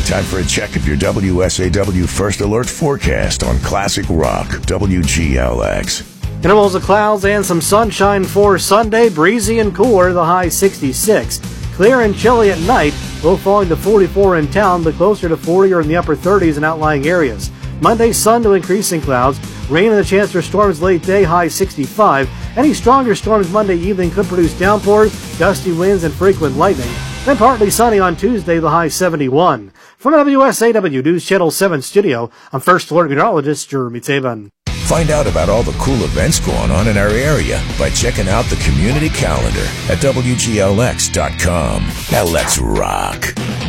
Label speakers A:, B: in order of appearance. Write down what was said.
A: Time for a check of your WSAW First Alert forecast on Classic Rock, WGLX.
B: Intervals of clouds and some sunshine for Sunday. Breezy and cooler, the high 66. Clear and chilly at night, low falling to 44 in town, but closer to 40 or in the upper 30s in outlying areas. Monday, sun to increasing clouds. Rain and a chance for storms late day, high 65. Any stronger storms Monday evening could produce downpours, gusty winds, and frequent lightning. Then partly sunny on Tuesday, the high 71. From the WSAW News Channel 7 studio, I'm First Alert Meteorologist Jeremy Taban.
A: Find out about all the cool events going on in our area by checking out the community calendar at WGLX.com. Now let's rock.